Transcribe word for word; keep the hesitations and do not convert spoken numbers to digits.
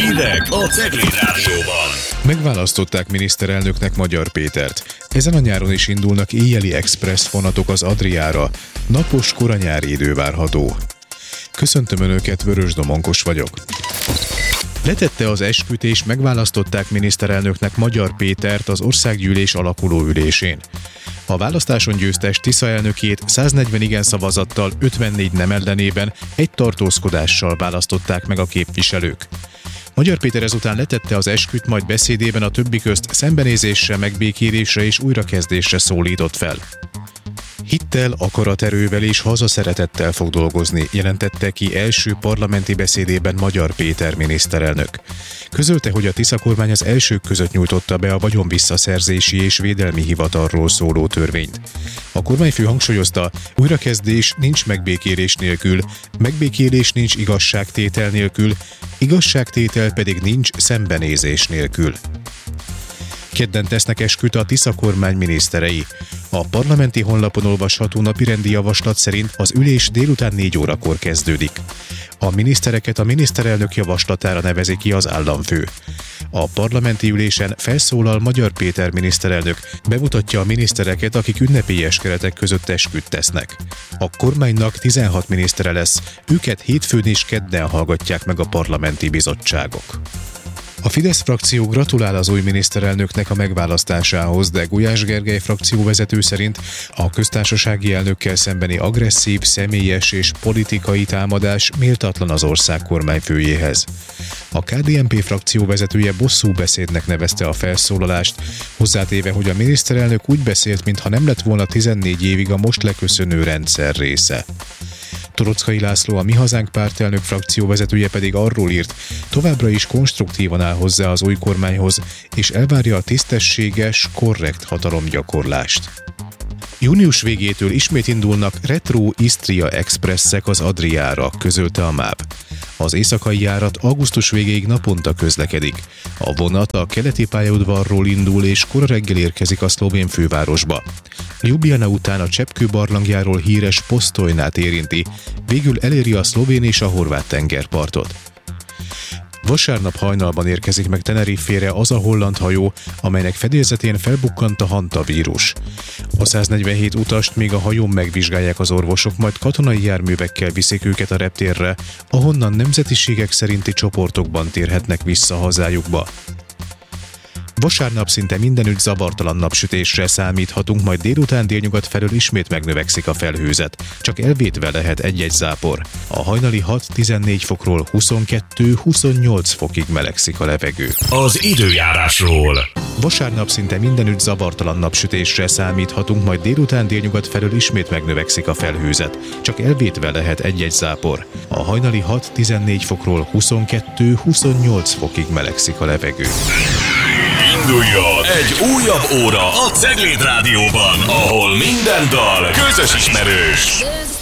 Hírek a Cegléd Rádióban. Megválasztották miniszterelnöknek Magyar Pétert. Ezen a nyáron is indulnak éjjeli express vonatok az Adriára. Napos, kora nyári idő várható. Köszöntöm Önöket, Vörös Domonkos vagyok. Letette az esküt és megválasztották miniszterelnöknek Magyar Pétert az országgyűlés alakuló ülésén. A választáson győztes Tisza elnökét száznegyven igen szavazattal, ötvennégy nem ellenében egy tartózkodással választották meg a képviselők. Magyar Péter ezután letette az esküt, majd beszédében a többi közt szembenézésre, megbékélésre és újrakezdésre szólított fel. Hittel, akaraterővel és hazaszeretettel fog dolgozni, jelentette ki első parlamenti beszédében Magyar Péter miniszterelnök. Közölte, hogy a Tisza kormány az elsők között nyújtotta be a vagyonvisszaszerzési és védelmi hivatalról szóló törvényt. A kormányfő hangsúlyozta, újrakezdés nincs megbékélés nélkül, megbékélés nincs igazságtétel nélkül, igazságtétel pedig nincs szembenézés nélkül. Kedden tesznek esküt a Tisza kormány miniszterei. A parlamenti honlapon olvasható napirendi javaslat szerint az ülés délután négy órakor kezdődik. A minisztereket a miniszterelnök javaslatára nevezi ki az államfő. A parlamenti ülésen felszólal Magyar Péter miniszterelnök, bemutatja a minisztereket, akik ünnepélyes keretek között esküt tesznek. A kormánynak tizenhat minisztere lesz, őket hétfőn és kedden hallgatják meg a parlamenti bizottságok. A Fidesz frakció gratulál az új miniszterelnöknek a megválasztásához, de Gulyás Gergely frakcióvezető szerint a köztársasági elnökkel szembeni agresszív, személyes és politikai támadás méltatlan az ország kormányfőjéhez. A ká dé en pé frakcióvezetője bosszú beszédnek nevezte a felszólalást, hozzátéve, hogy a miniszterelnök úgy beszélt, mintha nem lett volna tizennégy évig a most leköszönő rendszer része. Toroczkai László, a Mi Hazánk pártelnök frakcióvezetője pedig arról írt, továbbra is konstruktívan áll hozzá az új kormányhoz, és elvárja a tisztességes, korrekt hatalomgyakorlást. Június végétől ismét indulnak Retro Isztria expresszek az Adriára, közölte a MÁV. Az éjszakai járat augusztus végéig naponta közlekedik. A vonat a keleti pályaudvarról indul és kora reggel érkezik a szlovén fővárosba. Ljubljana után a Cseppkő barlangjáról híres Postojnát érinti, végül eléri a szlovén és a horvát tengerpartot. Vasárnap hajnalban érkezik meg Tenerife-re az a holland hajó, amelynek fedélzetén felbukkant a hantavírus. A száznegyvenhét utast még a hajón megvizsgálják az orvosok, majd katonai járművekkel viszik őket a reptérre, ahonnan nemzetiségek szerinti csoportokban térhetnek vissza hazájukba. Vasárnap szinte mindenütt zavartalan napsütésre számíthatunk, majd délután délnyugat felől ismét megnövekszik a felhőzet. Csak elvétve lehet egy-egy zápor. A hajnali hat-tizennégy fokról huszonkettő-huszonnyolc fokig melegszik a levegő. Az időjárásról. Vasárnap szinte mindenütt zavartalan napsütésre számíthatunk, majd délután délnyugat felől ismét megnövekszik a felhőzet. Csak elvétve lehet egy-egy zápor. A hajnali hat-tizennégy fokról huszonkettő-huszonnyolc fokig melegszik a levegő. Induljon egy újabb óra a Cegléd Rádióban, ahol minden dal közös ismerős.